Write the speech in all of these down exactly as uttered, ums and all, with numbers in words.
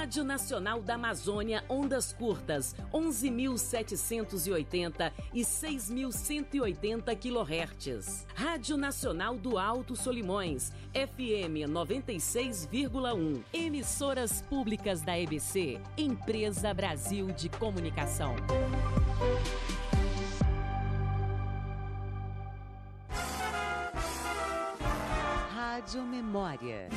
Rádio Nacional da Amazônia, ondas curtas, onze mil setecentos e oitenta e seis mil cento e oitenta quilohertz. Rádio Nacional do Alto Solimões, F M noventa e seis vírgula um. Emissoras públicas da E B C, Empresa Brasil de Comunicação. Rádio Memória.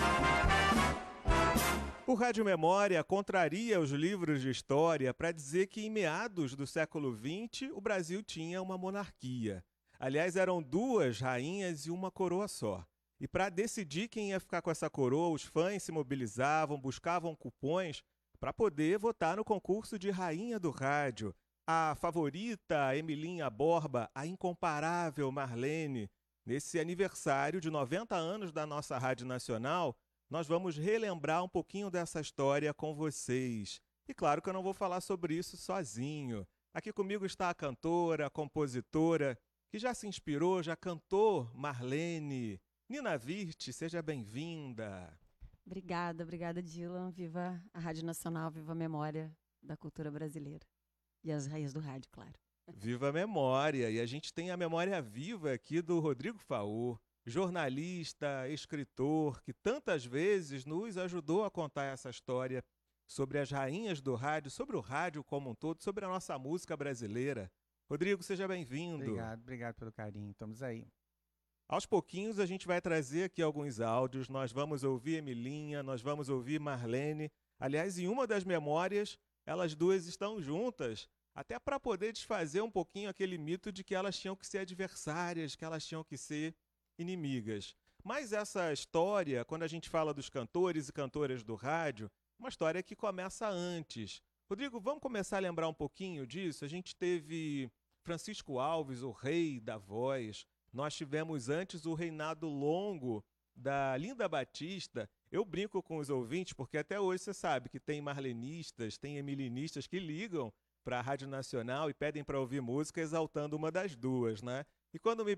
O Rádio Memória contraria os livros de história para dizer que em meados do século vinte o Brasil tinha uma monarquia. Aliás, eram duas rainhas e uma coroa só. E para decidir quem ia ficar com essa coroa, os fãs se mobilizavam, buscavam cupons para poder votar no concurso de Rainha do Rádio. A favorita, a Emilinha Borba, a incomparável Marlene. Nesse aniversário de noventa anos da nossa Rádio Nacional, nós vamos relembrar um pouquinho dessa história com vocês. E claro que eu não vou falar sobre isso sozinho. Aqui comigo está a cantora, a compositora, que já se inspirou, já cantou, Marlene. Nina Virte, seja bem-vinda. Obrigada, obrigada, Dylan. Viva a Rádio Nacional, viva a memória da cultura brasileira. E as raízes do rádio, claro. Viva a memória! E a gente tem a memória viva aqui do Rodrigo Faur, jornalista, escritor, que tantas vezes nos ajudou a contar essa história sobre as rainhas do rádio, sobre o rádio como um todo, sobre a nossa música brasileira. Rodrigo, seja bem-vindo. Obrigado, obrigado pelo carinho. Estamos aí. Aos pouquinhos a gente vai trazer aqui alguns áudios, nós vamos ouvir Emilinha, nós vamos ouvir Marlene. Aliás, em uma das memórias, elas duas estão juntas, até para poder desfazer um pouquinho aquele mito de que elas tinham que ser adversárias, que elas tinham que ser inimigas. Mas essa história, quando a gente fala dos cantores e cantoras do rádio, uma história que começa antes. Rodrigo, vamos começar a lembrar um pouquinho disso? A gente teve Francisco Alves, o rei da voz. Nós tivemos antes o reinado longo da Linda Batista. Eu brinco com os ouvintes, porque até hoje você sabe que tem marlenistas, tem emilinistas que ligam para a Rádio Nacional e pedem para ouvir música exaltando uma das duas, né? E quando me